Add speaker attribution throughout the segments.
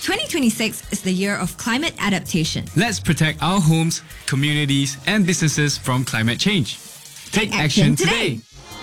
Speaker 1: 2026 is the year of climate adaptation.
Speaker 2: Let's protect our homes, communities, and businesses from climate change. Take action today.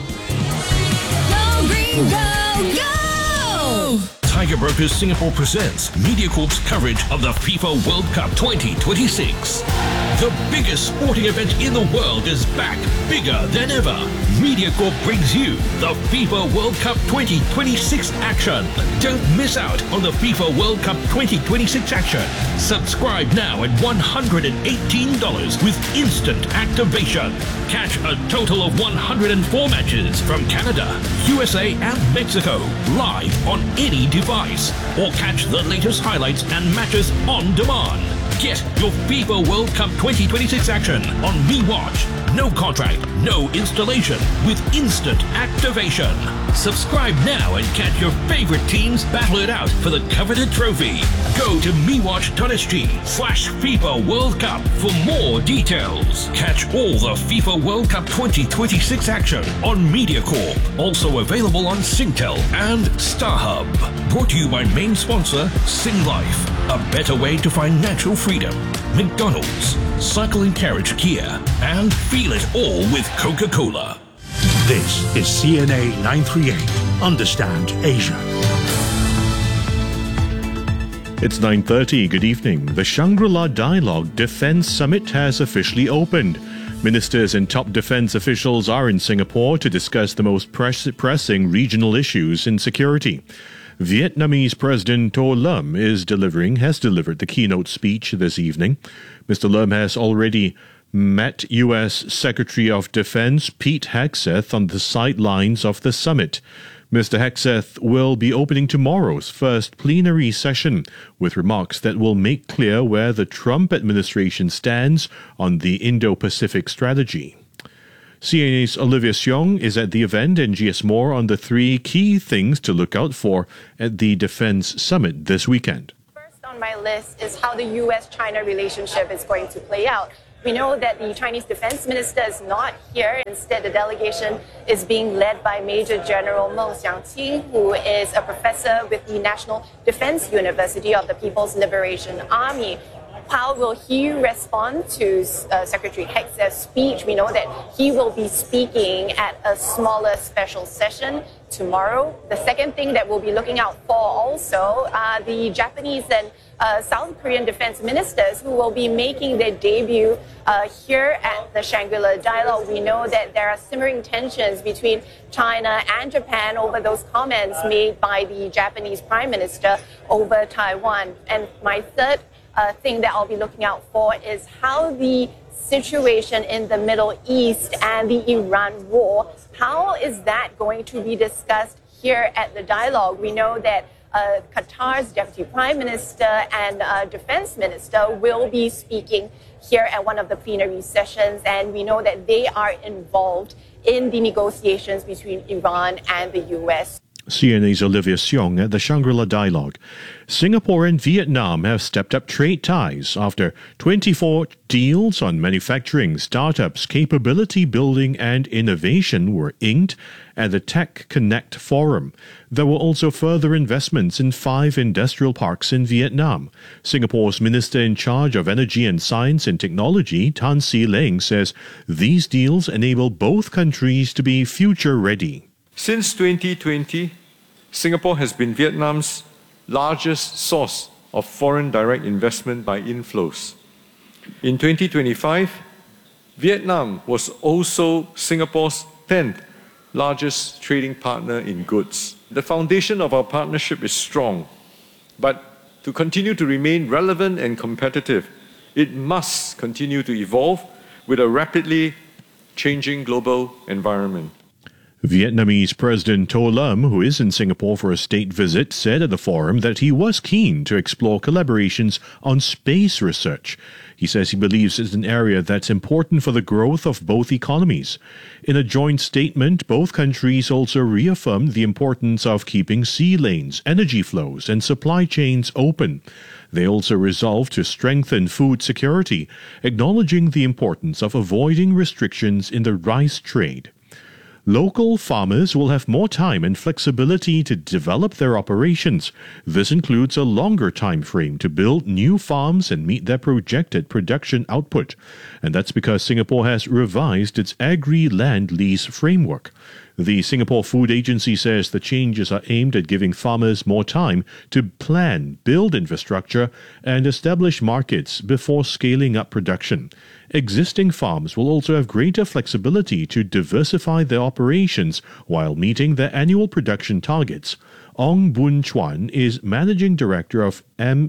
Speaker 1: Go green, go, go!
Speaker 3: Tiger Brokers Singapore presents MediaCorp's coverage of the FIFA World Cup 2026. The biggest sporting event in the world is back, bigger than ever. MediaCorp brings you the FIFA World Cup 2026 action. Don't miss out on the FIFA World Cup 2026 action. Subscribe now at $118 with instant activation. Catch a total of 104 matches from Canada, USA and Mexico live on any device. Or catch the latest highlights and matches on demand. Get your FIFA World Cup 2026 action on MeWatch. No contract, no installation, with instant activation. Subscribe now and catch your favorite teams battle it out for the coveted trophy. Go to mewatch.sg/FIFA World Cup for more details. Catch all the FIFA World Cup 2026 action on MediaCorp. Also available on Singtel and StarHub. Brought to you by main sponsor Singlife. A better way to financial freedom. McDonald's, Cycle and Carriage Kia, and feel it all with Coca-Cola.
Speaker 4: This is CNA 938. Understand Asia.
Speaker 5: It's 9:30. Good evening. The Shangri-La Dialogue Defence Summit has officially opened. Ministers and top defence officials are in Singapore to discuss the most pressing regional issues in security. Vietnamese President To Lam has delivered the keynote speech this evening. Mr. Lam has already met U.S. Secretary of Defense Pete Hegseth on the sidelines of the summit. Mr. Hegseth will be opening tomorrow's first plenary session with remarks that will make clear where the Trump administration stands on the Indo-Pacific strategy. CNA's Olivia Seong is at the event and she has more on the three key things to look out for at the Defense Summit this weekend.
Speaker 6: First on my list is how the U.S.-China relationship is going to play out. We know that the Chinese defense minister is not here. Instead, the delegation is being led by Major General Meng Xiangqing, who is a professor with the National Defense University of the People's Liberation Army. How will he respond to Secretary Hegseth's speech? We know that he will be speaking at a smaller special session tomorrow. The second thing that we'll be looking out for also are the Japanese and South Korean defense ministers who will be making their debut here at the Shangri-La Dialogue. We know that there are simmering tensions between China and Japan over those comments made by the Japanese Prime Minister over Taiwan. And my third thing that I'll be looking out for is how the situation in the Middle East and the Iran war, how is that going to be discussed here at the dialogue? We know that Qatar's Deputy Prime Minister and Defense Minister will be speaking here at one of the plenary sessions, and we know that they are involved in the negotiations between Iran and the U.S.
Speaker 5: CNA's Olivia Seong at the Shangri-La Dialogue. Singapore and Vietnam have stepped up trade ties after 24 deals on manufacturing, startups, capability building and innovation were inked at the Tech Connect Forum. There were also further investments in 5 industrial parks in Vietnam. Singapore's Minister in charge of Energy and Science and Technology, Tan See Leng, says these deals enable both countries to be future ready.
Speaker 7: Since 2020, Singapore has been Vietnam's largest source of foreign direct investment by inflows. In 2025, Vietnam was also Singapore's 10th largest trading partner in goods. The foundation of our partnership is strong, but to continue to remain relevant and competitive, it must continue to evolve with a rapidly changing global environment.
Speaker 5: Vietnamese President To Lam, who is in Singapore for a state visit, said at the forum that he was keen to explore collaborations on space research. He says he believes it's an area that's important for the growth of both economies. In a joint statement, both countries also reaffirmed the importance of keeping sea lanes, energy flows, and supply chains open. They also resolved to strengthen food security, acknowledging the importance of avoiding restrictions in the rice trade. Local farmers will have more time and flexibility to develop their operations. This includes a longer time frame to build new farms and meet their projected production output. And that's because Singapore has revised its agri-land lease framework. The Singapore Food Agency says the changes are aimed at giving farmers more time to plan, build infrastructure, and establish markets before scaling up production. Existing farms will also have greater flexibility to diversify their operations while meeting their annual production targets. Ong Boon Chuan is Managing Director of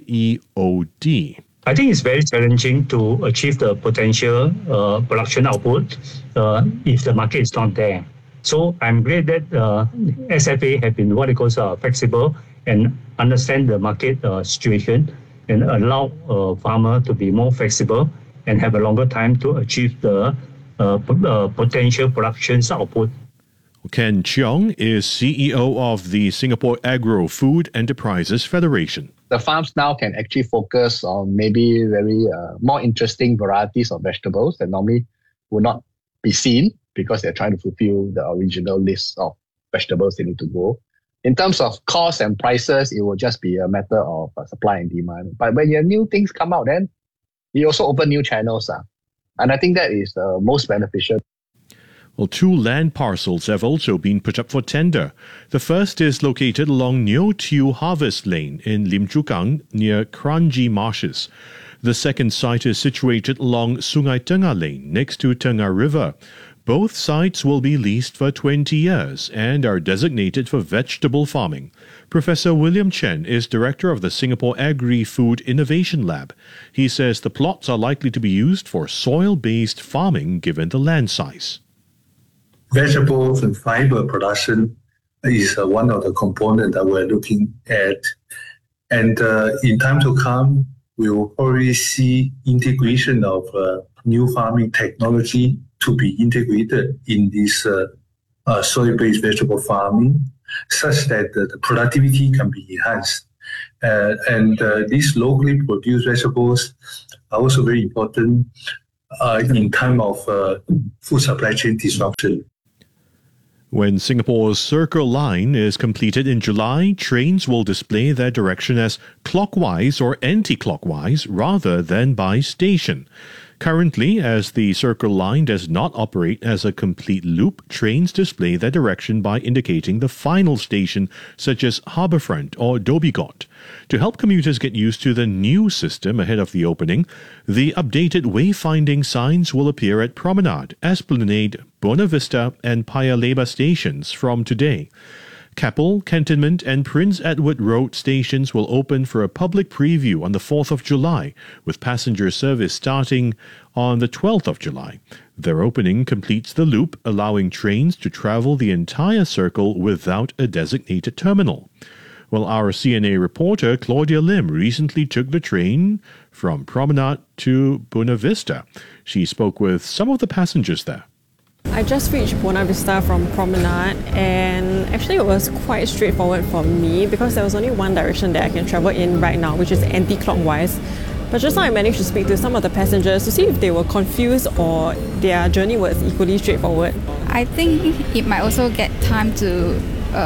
Speaker 5: MEOD.
Speaker 8: I think it's very challenging to achieve the potential production output if the market is not there. So I'm glad that SFA have been what it calls flexible and understand the market situation and allow farmer to be more flexible and have a longer time to achieve the potential production output.
Speaker 5: Ken Cheong is CEO of the Singapore Agro-Food Enterprises Federation.
Speaker 9: The farms now can actually focus on maybe very more interesting varieties of vegetables that normally would not be seen because they're trying to fulfill the original list of vegetables they need to grow. In terms of costs and prices, it will just be a matter of supply and demand. But when your new things come out, then you also open new channels. And I think that is most beneficial.
Speaker 5: Well, 2 land parcels have also been put up for tender. The first is located along Neo Tiew Harvest Lane in Lim Chu Kang near Kranji Marshes. The second site is situated along Sungai Tengah Lane next to Tengah River. Both sites will be leased for 20 years and are designated for vegetable farming. Professor William Chen is director of the Singapore Agri-Food Innovation Lab. He says the plots are likely to be used for soil-based farming given the land size.
Speaker 10: Vegetables and fiber production is one of the components that we're looking at. And in time to come, we will probably see integration of new farming technology to be integrated in this soil-based vegetable farming such that the productivity can be enhanced. And these locally produced vegetables are also very important in time of food supply chain disruption.
Speaker 5: When Singapore's Circle Line is completed in July, trains will display their direction as clockwise or anti-clockwise rather than by station. Currently, as the Circle Line does not operate as a complete loop, trains display their direction by indicating the final station, such as Harbourfront or Dhoby Ghaut. To help commuters get used to the new system ahead of the opening, the updated wayfinding signs will appear at Promenade, Esplanade, Buona Vista and Paya Lebar stations from today. Keppel, Cantonment and Prince Edward Road stations will open for a public preview on the 4th of July, with passenger service starting on the 12th of July. Their opening completes the loop, allowing trains to travel the entire circle without a designated terminal. Well, our CNA reporter Claudia Lim recently took the train from Promenade to Buona Vista. She spoke with some of the passengers there.
Speaker 11: I just reached Buona Vista from Promenade, and actually it was quite straightforward for me because there was only one direction that I can travel in right now, which is anti-clockwise. But just now I managed to speak to some of the passengers to see if they were confused or their journey was equally straightforward.
Speaker 12: I think it might also get time to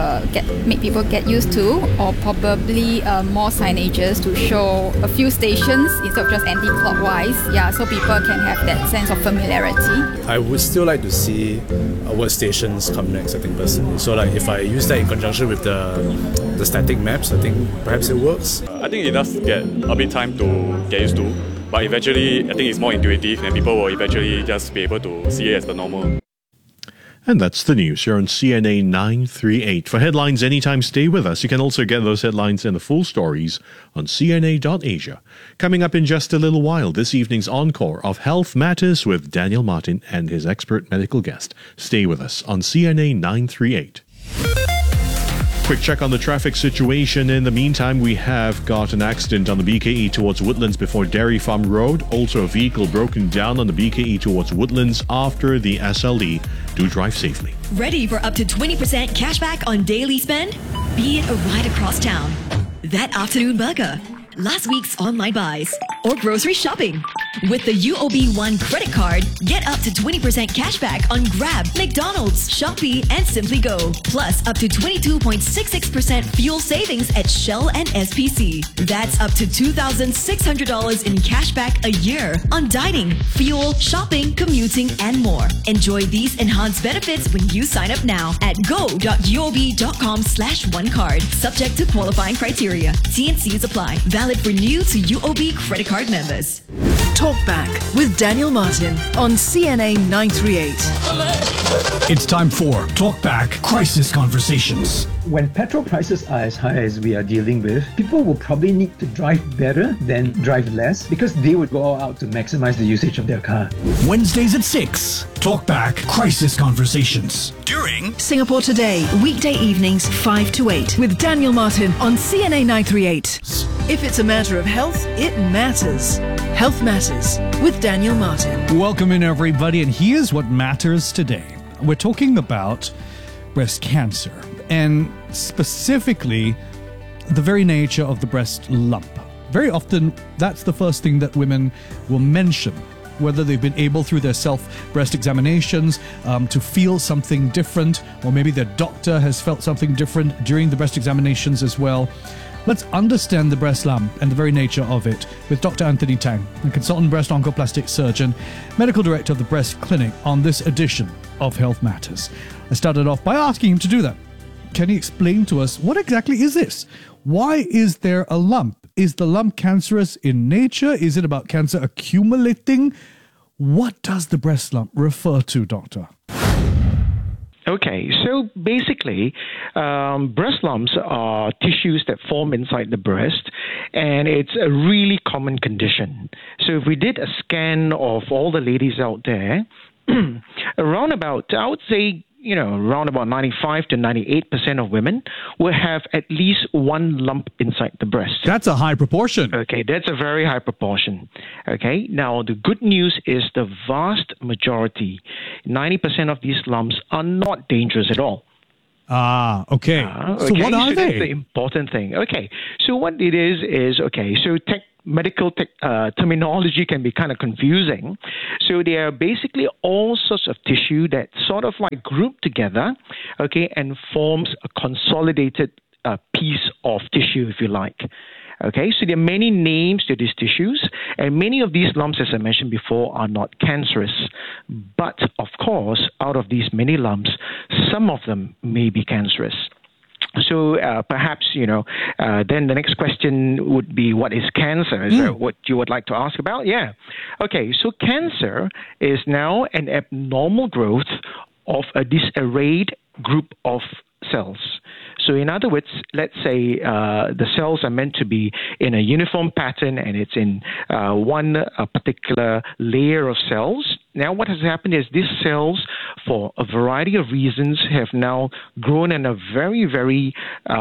Speaker 12: make people get used to, or probably more signages to show a few stations instead of just anti-clockwise. Yeah, so people can have that sense of familiarity.
Speaker 13: I would still like to see what stations come next, I think, personally. So like if I use that in conjunction with the static maps, I think perhaps it works.
Speaker 14: I think it does get a bit time to get used to, but eventually I think it's more intuitive and people will eventually just be able to see it as the normal.
Speaker 5: And that's the news here on CNA 938. For headlines anytime, stay with us. You can also get those headlines and the full stories on cna.asia. Coming up in just a little while, this evening's encore of Health Matters with Daniel Martin and his expert medical guest. Stay with us on CNA 938. Quick check on the traffic situation. In the meantime, we have got an accident on the BKE towards Woodlands before Dairy Farm Road. Also a vehicle broken down on the BKE towards Woodlands after the SLE. Do drive safely.
Speaker 15: Ready for up to 20% cashback on daily spend? Be it a ride across town, that afternoon burger, last week's online buys, or grocery shopping. With the UOB One credit card, get up to 20% cash back on Grab, McDonald's, Shopee, and Simply Go. Plus, up to 22.66% fuel savings at Shell and SPC. That's up to $2,600 in cash back a year on dining, fuel, shopping, commuting, and more. Enjoy these enhanced benefits when you sign up now at go.uob.com/onecard. Subject to qualifying criteria. T&Cs apply. Valid for new to UOB credit card members.
Speaker 16: Talk Back with Daniel Martin on CNA 938.
Speaker 4: It's time for Talk Back Crisis Conversations.
Speaker 17: When petrol prices are as high as we are dealing with, people will probably need to drive better than drive less because they would go all out to maximize the usage of their car.
Speaker 4: Wednesdays at 6. Talk Back Crisis Conversations. During
Speaker 16: Singapore Today, weekday evenings 5 to 8 with Daniel Martin on CNA 938. If it's a matter of health, it matters. Health Matters with Daniel Martin.
Speaker 18: Welcome in, everybody, and here's what matters today. We're talking about breast cancer, and specifically the very nature of the breast lump. Very often, that's the first thing that women will mention, whether they've been able through their self-breast examinations to feel something different, or maybe their doctor has felt something different during the breast examinations as well. Let's understand the breast lump and the very nature of it with Dr. Anthony Tang, a consultant breast oncoplastic surgeon, medical director of the Breast Clinic, on this edition of Health Matters. I started off by asking him to do that. Can he explain to us what exactly is this? Why is there a lump? Is the lump cancerous in nature? Is it about cancer accumulating? What does the breast lump refer to, doctor?
Speaker 19: Okay, so basically, breast lumps are tissues that form inside the breast, and it's a really common condition. So if we did a scan of all the ladies out there, around about, I would say, around about 95 to 98% of women will have at least one lump inside the breast.
Speaker 18: That's a high proportion.
Speaker 19: Okay, that's a very high proportion. Okay, now the good news is the vast majority, 90% of these lumps are not dangerous at all.
Speaker 18: Ah, okay. So what are they?
Speaker 19: That's the important thing. Okay, so what it is so medical terminology can be kind of confusing. So they are basically all sorts of tissue that sort of like group together, okay, and forms a consolidated piece of tissue, if you like. Okay, so there are many names to these tissues, and many of these lumps, as I mentioned before, are not cancerous. But, of course, out of these many lumps, some of them may be cancerous. So perhaps, then the next question would be, what is cancer? Is that what you would like to ask about? Yeah. Okay, so cancer is now an abnormal growth of a disarrayed group of cells. So in other words, let's say the cells are meant to be in a uniform pattern and it's in one particular layer of cells. Now what has happened is these cells, for a variety of reasons, have now grown in a very, very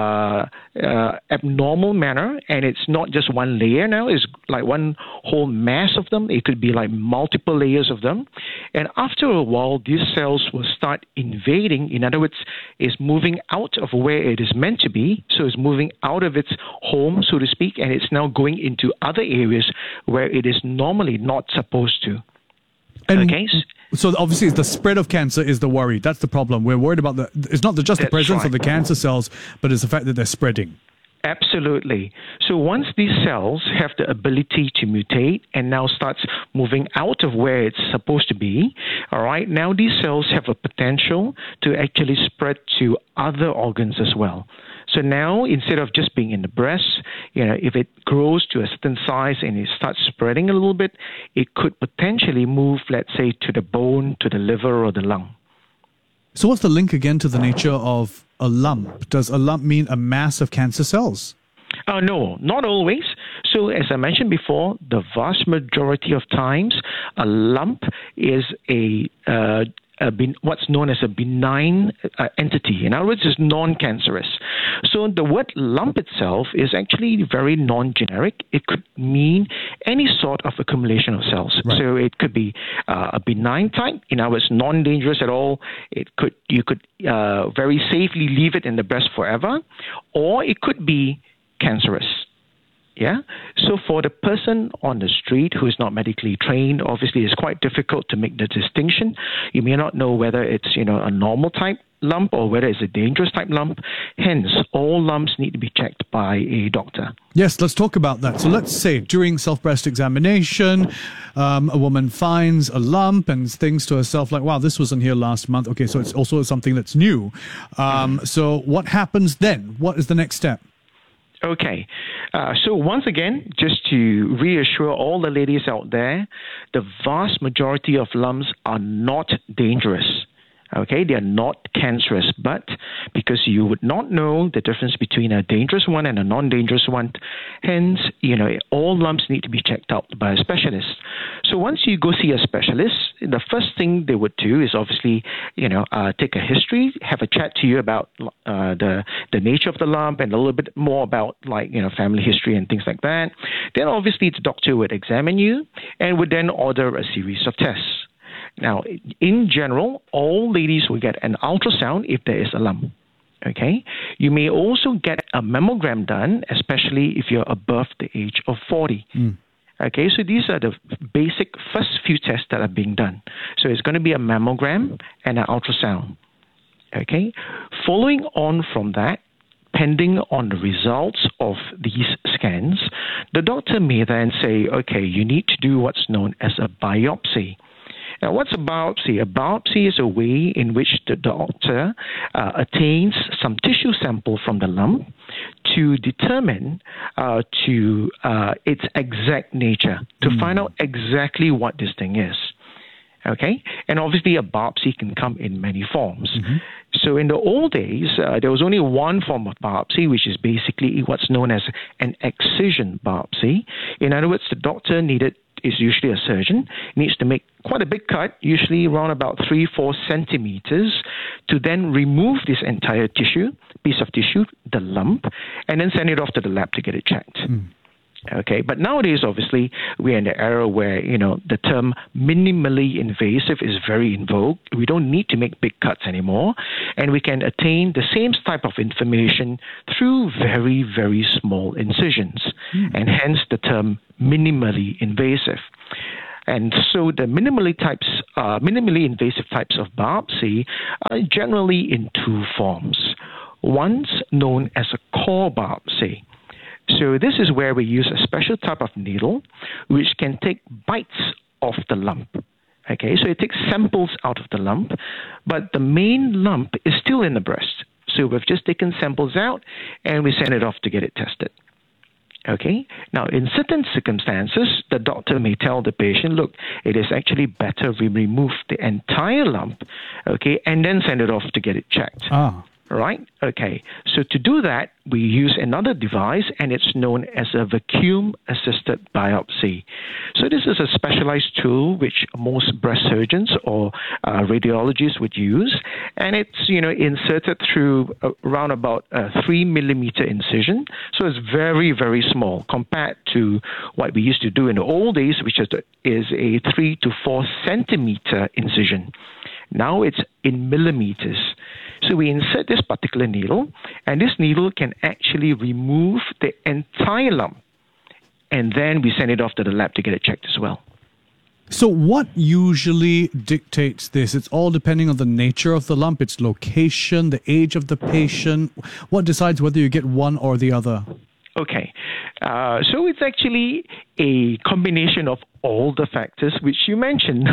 Speaker 19: abnormal manner, and it's not just one layer now, it's like one whole mass of them. It could be like multiple layers of them. And after a while, these cells will start invading. In other words, it's moving out of where it is meant to be, so it's moving out of its home, so to speak, and it's now going into other areas where it is normally not supposed to.
Speaker 18: And so obviously the spread of cancer is the worry. That's the problem. We're worried about it's not just the presence of the cancer cells, but it's the fact that they're spreading.
Speaker 19: Absolutely. So once these cells have the ability to mutate and now starts moving out of where it's supposed to be, all right, now these cells have a potential to actually spread to other organs as well. So now, instead of just being in the breast, if it grows to a certain size and it starts spreading a little bit, it could potentially move, let's say, to the bone, to the liver, or the lung.
Speaker 18: So what's the link again to the nature of a lump? Does a lump mean a mass of cancer cells?
Speaker 19: No, not always. So as I mentioned before, the vast majority of times, a lump is what's known as a benign entity. In other words, it's non-cancerous. So the word lump itself is actually very non-generic. It could mean any sort of accumulation of cells. Right. So it could be a benign type, in other words, non-dangerous at all. You could very safely leave it in the breast forever, or it could be cancerous. Yeah. So for the person on the street who is not medically trained, obviously it's quite difficult to make the distinction. You may not know whether it's, a normal type lump or whether it's a dangerous type lump. Hence, all lumps need to be checked by a doctor.
Speaker 18: Yes, let's talk about that. So let's say during self-breast examination, a woman finds a lump and thinks to herself like, wow, this wasn't here last month. Okay, so it's also something that's new. So what happens then? What is the next step?
Speaker 19: Okay. So once again, just to reassure all the ladies out there, the vast majority of lumps are not dangerous. Okay, they are not cancerous, but because you would not know the difference between a dangerous one and a non-dangerous one, hence, all lumps need to be checked out by a specialist. So once you go see a specialist, the first thing they would do is obviously, take a history, have a chat to you about the nature of the lump and a little bit more about family history and things like that. Then obviously the doctor would examine you and would then order a series of tests. Now, in general, all ladies will get an ultrasound if there is a lump. Okay? You may also get a mammogram done, especially if you're above the age of 40. Okay, so these are the basic first few tests that are being done. So it's going to be a mammogram and an ultrasound. Okay? Following on from that, depending on the results of these scans, the doctor may then say, okay, you need to do what's known as a biopsy. Now, what's a biopsy? A biopsy is a way in which the doctor attains some tissue sample from the lump to determine its exact nature, to find out exactly what this thing is. Okay? And obviously, a biopsy can come in many forms. So in the old days, there was only one form of biopsy, which is basically what's known as an excision biopsy. In other words, the doctor is usually a surgeon, needs to make quite a big cut, usually around about 3-4 centimeters, to then remove this entire piece of tissue, the lump, and then send it off to the lab to get it checked. Okay, but nowadays, obviously, we're in the era where, the term minimally invasive is very in vogue. We don't need to make big cuts anymore, and we can attain the same type of information through very, very small incisions, and hence the term minimally invasive. And so the minimally invasive types of biopsy are generally in two forms. One's known as a core biopsy. So this is where we use a special type of needle which can take bites of the lump. Okay, so it takes samples out of the lump, but the main lump is still in the breast. So we've just taken samples out and we send it off to get it tested. Okay, now in certain circumstances, the doctor may tell the patient, look, it is actually better we remove the entire lump, okay, and then send it off to get it checked. Right? Okay. So to do that, we use another device, and it's known as a vacuum-assisted biopsy. So this is a specialized tool which most breast surgeons or radiologists would use, and it's inserted through around about a 3 millimeter incision. So it's very, very small compared to what we used to do in the old days, which is a 3 to 4 centimeter incision. Now it's in millimeters. So we insert this particular needle, and this needle can actually remove the entire lump, and then we send it off to the lab to get it checked as well.
Speaker 18: So what usually dictates this? It's all depending on the nature of the lump, its location, the age of the patient. What decides whether you get one or the other?
Speaker 19: Okay. So it's actually a combination of all the factors which you mentioned.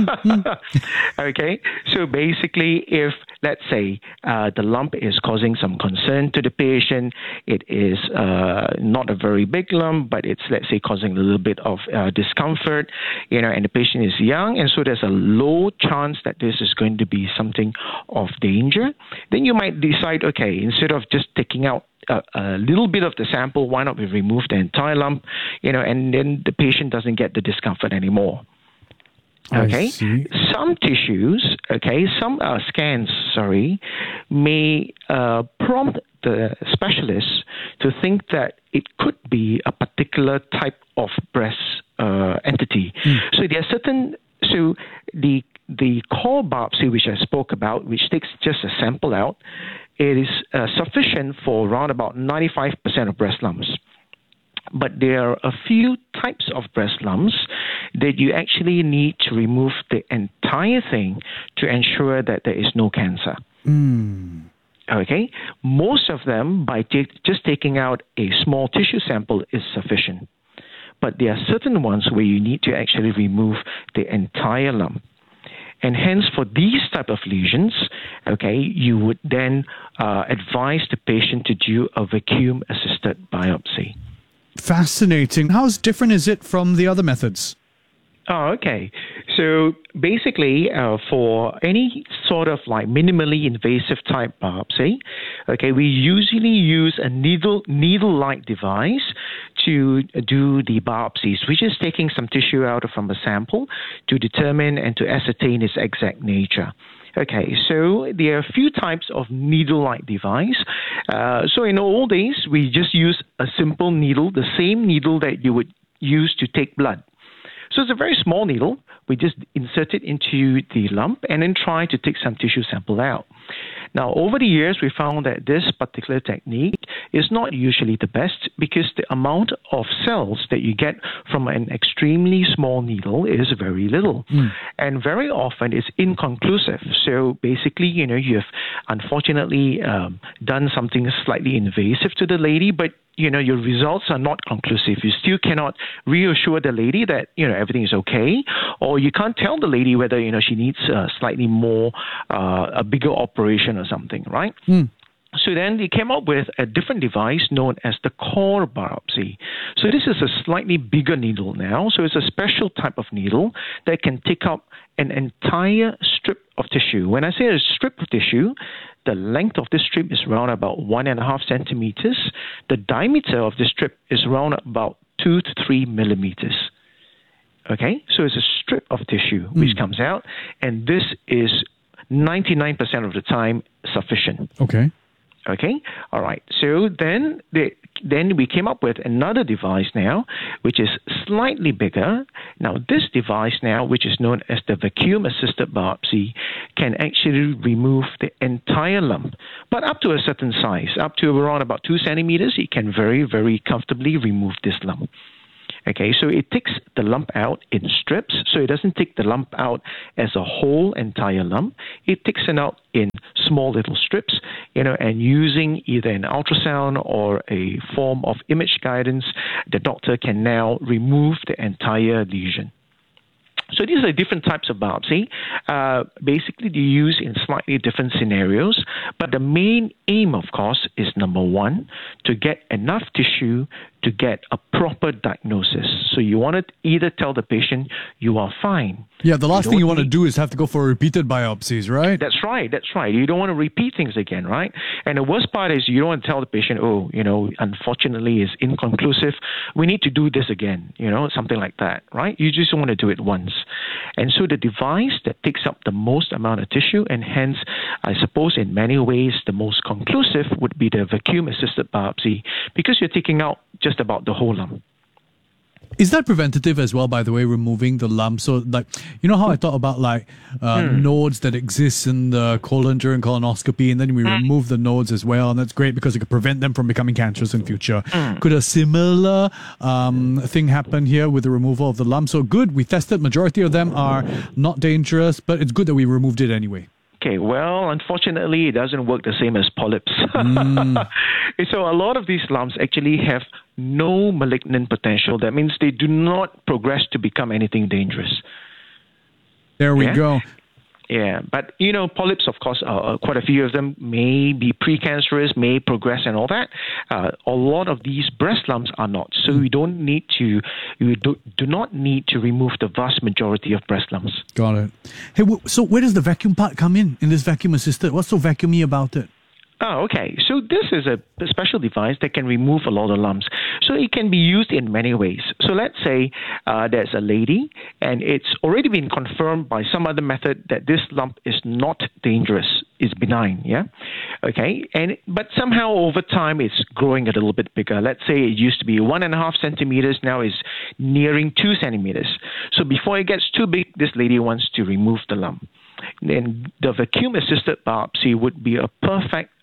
Speaker 19: Okay. So basically, if, let's say, the lump is causing some concern to the patient, it is not a very big lump, but it's, let's say, causing a little bit of discomfort, and the patient is young, and so there's a low chance that this is going to be something of danger, then you might decide, okay, instead of just taking out a little bit of the sample, why not we remove the entire lump, and then the patient doesn't get the discomfort anymore. Okay. Some tissues, some scans, may prompt the specialist to think that it could be a particular type of breast entity. So there are certain, the core biopsy, which I spoke about, which takes just a sample out, it is sufficient for around about 95% of breast lumps. But there are a few types of breast lumps that you actually need to remove the entire thing to ensure that there is no cancer. Okay? Most of them, by just taking out a small tissue sample, is sufficient. But there are certain ones where you need to actually remove the entire lump. And hence, for these type of lesions, okay, you would then advise the patient to do a vacuum-assisted biopsy.
Speaker 18: Fascinating. How different is it from the other methods?
Speaker 19: Oh, okay. So basically, for any sort of like minimally invasive type biopsy, okay, we usually use a needle-like device to do the biopsies, which is taking some tissue out from a sample to determine and to ascertain its exact nature. Okay, so there are a few types of needle-like device. So in the old days, we just use a simple needle, the same needle that you would use to take blood. So it's a very small needle. We just insert it into the lump and then try to take some tissue sample out. Now, over the years, we found that this particular technique is not usually the best because the amount of cells that you get from an extremely small needle is very little. And very often it's inconclusive. So basically, you've unfortunately done something slightly invasive to the lady, but your results are not conclusive. You still cannot reassure the lady that, everything is okay, or you can't tell the lady whether, she needs slightly more, a bigger operation or something, right? So then they came up with a different device known as the core biopsy. So this is a slightly bigger needle now. So it's a special type of needle that can take up an entire strip of tissue. When I say a strip of tissue, the length of this strip is around about 1.5 centimeters. The diameter of the strip is around about 2 to 3 millimeters. Okay, so it's a strip of tissue which comes out, and this is 99% of the time sufficient. Okay, all right. So then we came up with another device now, which is slightly bigger. Now, this device now, which is known as the vacuum-assisted biopsy, can actually remove the entire lump, but up to a certain size, up to around about 2 centimeters, it can very, very comfortably remove this lump. Okay, so it takes the lump out in strips, so it doesn't take the lump out as a whole entire lump. It takes it out in small little strips, and using either an ultrasound or a form of image guidance, the doctor can now remove the entire lesion. So these are different types of biopsy. Basically, they use in slightly different scenarios, but the main aim, of course, is number one, to get enough tissue to get a proper diagnosis. So you want to either tell the patient you are fine.
Speaker 18: Yeah, the last thing you want to do is have to go for repeated biopsies, right?
Speaker 19: That's right. You don't want to repeat things again, right? And the worst part is you don't want to tell the patient, unfortunately it's inconclusive. We need to do this again, something like that, right? You just want to do it once. And so the device that takes up the most amount of tissue, and hence, I suppose in many ways, the most conclusive would be the vacuum-assisted biopsy, because you're taking out just about the whole lump.
Speaker 18: Is that preventative as well, by the way, removing the lump? So, how I thought about nodes that exist in the colon during colonoscopy, and then we remove the nodes as well, and that's great because it could prevent them from becoming cancerous in future. Could a similar thing happen here with the removal of the lump? So good, we tested, majority of them are not dangerous, but it's good that we removed it anyway.
Speaker 19: Okay, well, unfortunately, it doesn't work the same as polyps. So a lot of these lumps actually have no malignant potential. That means they do not progress to become anything dangerous.
Speaker 18: There we go.
Speaker 19: Yeah, but polyps, of course, quite a few of them may be precancerous, may progress and all that. A lot of these breast lumps are not. So you do not need to remove the vast majority of breast lumps.
Speaker 18: Got it. Hey, so where does the vacuum part come in this vacuum assisted? What's so vacuumy about it?
Speaker 19: Oh, okay. So this is a special device that can remove a lot of lumps. So it can be used in many ways. So let's say there's a lady and it's already been confirmed by some other method that this lump is not dangerous, is benign, yeah? Okay. But somehow over time it's growing a little bit bigger. Let's say it used to be 1.5 centimeters, now is nearing 2 centimeters. So before it gets too big, this lady wants to remove the lump. Then the vacuum-assisted biopsy would be a perfect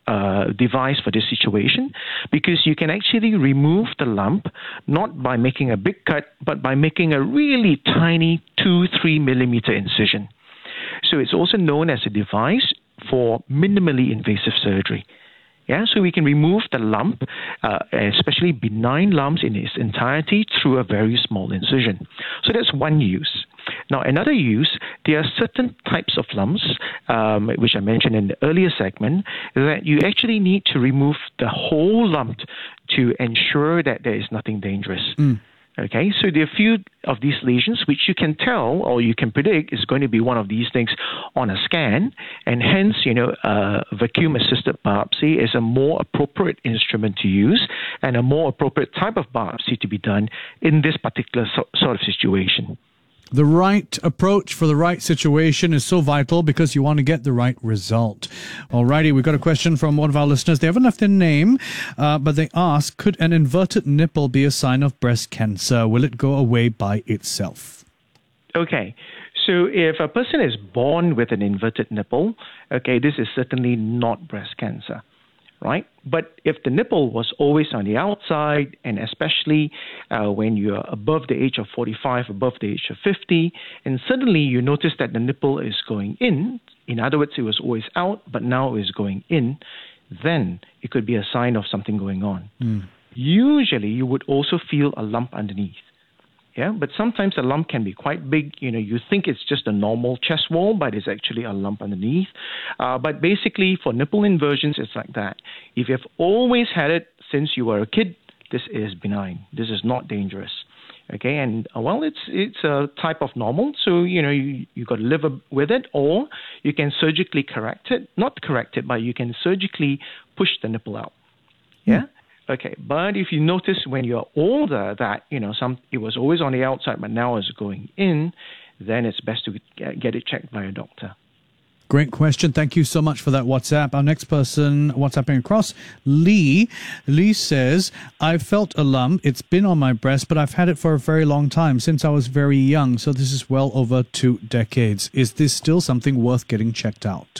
Speaker 19: device for this situation, because you can actually remove the lump not by making a big cut, but by making a really tiny 2-3 millimeter incision. So it's also known as a device for minimally invasive surgery. Yeah, so we can remove the lump, especially benign lumps in its entirety, through a very small incision. So that's one use. Now, another use, there are certain types of lumps, which I mentioned in the earlier segment, that you actually need to remove the whole lump to ensure that there is nothing dangerous. Okay, so there are a few of these lesions which you can tell or you can predict is going to be one of these things on a scan, and hence, vacuum-assisted biopsy is a more appropriate instrument to use and a more appropriate type of biopsy to be done in this particular sort of situation.
Speaker 18: The right approach for the right situation is so vital because you want to get the right result. Alrighty, we've got a question from one of our listeners. They haven't left their name, but they ask, could an inverted nipple be a sign of breast cancer? Will it go away by itself?
Speaker 19: Okay, so if a person is born with an inverted nipple, okay, this is certainly not breast cancer. Right? But if the nipple was always on the outside, and especially when you're above the age of 45, above the age of 50, and suddenly you notice that the nipple is going in other words, it was always out, but now it is going in, then it could be a sign of something going on. Usually, you would also feel a lump underneath. Yeah, but sometimes a lump can be quite big. You think it's just a normal chest wall, but it's actually a lump underneath. But basically, for nipple inversions, it's like that. If you've always had it since you were a kid, this is benign. This is not dangerous. Okay, and it's a type of normal, so you got to live with it, or you can surgically correct it. Not correct it, but you can surgically push the nipple out. Yeah. Okay, but if you notice when you're older that, it was always on the outside, but now it's going in, then it's best to get it checked by a doctor.
Speaker 18: Great question. Thank you so much for that WhatsApp. Our next person WhatsApping across, Lee. Lee says, I've felt a lump. It's been on my breast, but I've had it for a very long time, since I was very young. So this is well over 2 decades. Is this still something worth getting checked out?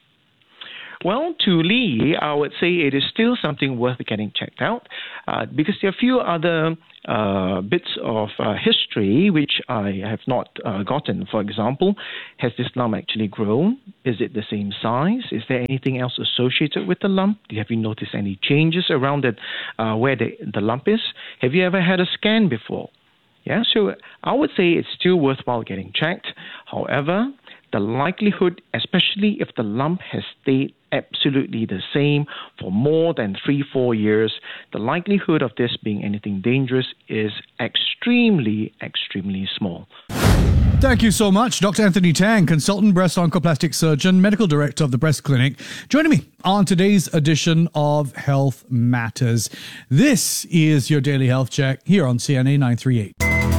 Speaker 19: Well, to Lee, I would say it is still something worth getting checked out because there are a few other bits of history which I have not gotten. For example, has this lump actually grown? Is it the same size? Is there anything else associated with the lump? Have you noticed any changes around it where the lump is? Have you ever had a scan before? Yeah, so I would say it's still worthwhile getting checked. However, the likelihood, especially if the lump has stayed absolutely the same for more than 3-4 years, the likelihood of this being anything dangerous is extremely, extremely small.
Speaker 18: Thank you so much, Dr. Anthony Tang, consultant breast oncoplastic surgeon, medical director of the Breast Clinic, joining me on today's edition of Health Matters. This is your daily health check here on CNA 938.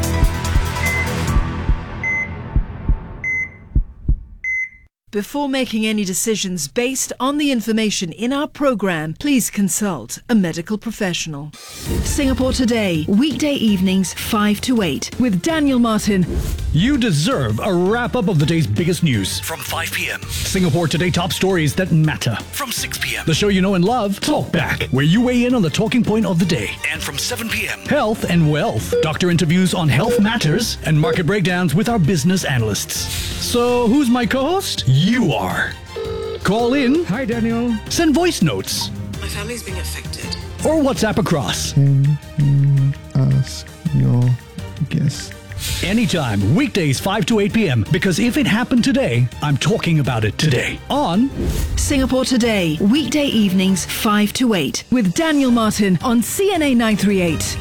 Speaker 16: Before making any decisions based on the information in our program, please consult a medical professional. Singapore Today, weekday evenings 5 to 8 with Daniel Martin.
Speaker 4: You deserve a wrap-up of the day's biggest news.
Speaker 20: From 5 p.m.
Speaker 4: Singapore Today top stories that matter.
Speaker 20: From 6 p.m.
Speaker 4: The show you know and love, Talk Back, where you weigh in on the talking point of the day.
Speaker 20: And from 7 p.m.
Speaker 4: Health and wealth. Doctor interviews on health matters and market breakdowns with our business analysts. So, who's my co-host? You are. Call in.
Speaker 21: Hi, Daniel.
Speaker 4: Send voice notes.
Speaker 21: My family's being affected.
Speaker 4: Or WhatsApp across.
Speaker 21: Can you ask your guest?
Speaker 4: Anytime, weekdays 5 to 8 p.m. Because if it happened today, I'm talking about it today. On
Speaker 16: Singapore Today, weekday evenings 5 to 8 with Daniel Martin on CNA 938.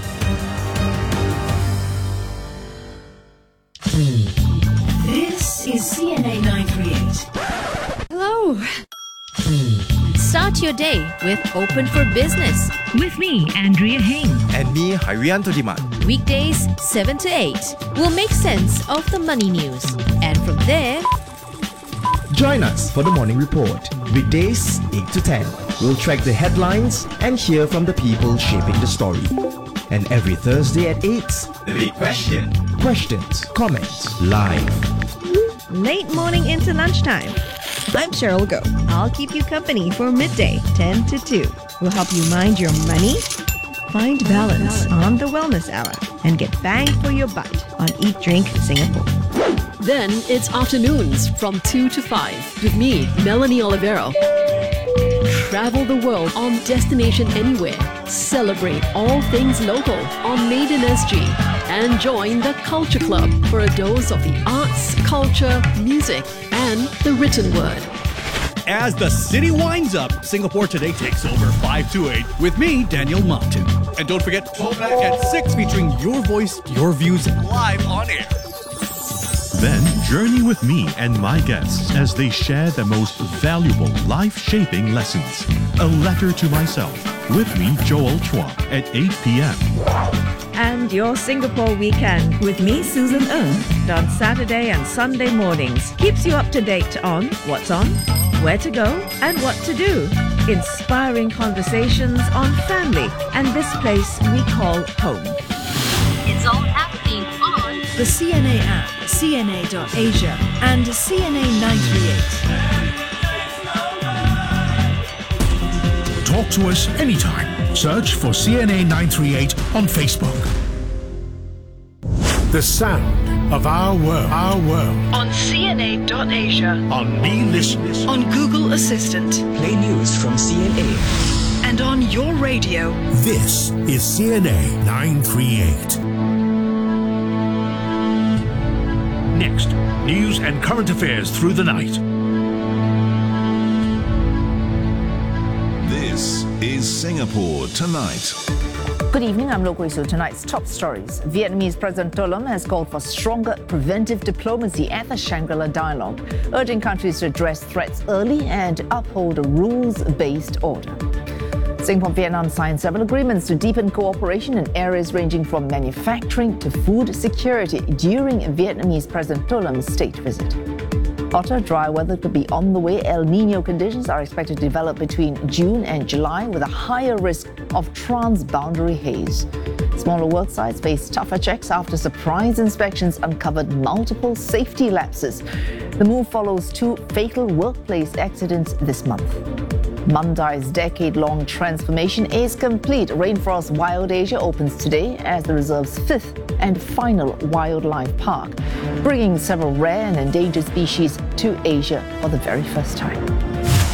Speaker 16: This is CNA 938.
Speaker 22: Hello. Start your day with Open for Business.
Speaker 15: With me, Andrea Heng.
Speaker 23: And me, Harianto Diman.
Speaker 22: Weekdays 7 to 8. We'll make sense of the money news. And from there,
Speaker 23: join us for the morning report. Weekdays 8 to 10. We'll track the headlines and hear from the people shaping the story. And every Thursday at 8, The Big Question. Questions, comments, live.
Speaker 22: late morning into lunchtime.
Speaker 1: I'm Cheryl Go. I'll keep you company for midday, 10 to 2. We'll help you mind your money, find balance on the Wellness Hour, and get bang for your buck on Eat Drink Singapore.
Speaker 2: Then it's afternoons from 2 to 5 with me, Melanie Olivero. Travel the world on Destination Anywhere. Celebrate all things local on Made in SG. And join the Culture Club for a dose of the arts, culture, music, and the written word.
Speaker 4: As the city winds up, Singapore Today takes over 5 to 8 with me, Daniel Martin. And don't forget, Throwback at 6 featuring your voice, your views live on air.
Speaker 5: Then journey with me and my guests as they share their most valuable life-shaping lessons. A Letter to Myself with me, Joel Chua, at 8 p.m.
Speaker 1: And your Singapore weekend with me, Susan Ng, on Saturday and Sunday mornings. Keeps you up to date on what's on, where to go, and what to do. Inspiring conversations on family and this place we call home.
Speaker 22: It's all happening on
Speaker 16: The CNA app, CNA.Asia, and CNA 938.
Speaker 3: Talk to us anytime. Search for CNA 938 on Facebook. The sound of our world.
Speaker 16: On CNA.Asia.
Speaker 3: On Me Listen.
Speaker 16: On Google Assistant.
Speaker 23: Play news from CNA.
Speaker 16: And on your radio.
Speaker 3: This is CNA 938. Next, news and current affairs through the night.
Speaker 24: This is Singapore Tonight.
Speaker 25: Good evening, I'm Lo Kway Su. Tonight's top stories. Vietnamese President Tô Lâm has called for stronger preventive diplomacy at the Shangri-La Dialogue, urging countries to address threats early and uphold a rules-based order. Singapore and Vietnam signed several agreements to deepen cooperation in areas ranging from manufacturing to food security during Vietnamese President Tô Lâm state visit. Hotter, dry weather could be on the way. El Nino conditions are expected to develop between June and July with a higher risk of transboundary haze. Smaller work sites face tougher checks after surprise inspections uncovered multiple safety lapses. The move follows 2 fatal workplace accidents this month. Mandai's decade-long transformation is complete. Rainforest Wild Asia opens today as the reserve's 5th and final wildlife park, bringing several rare and endangered species to Asia for the very first time.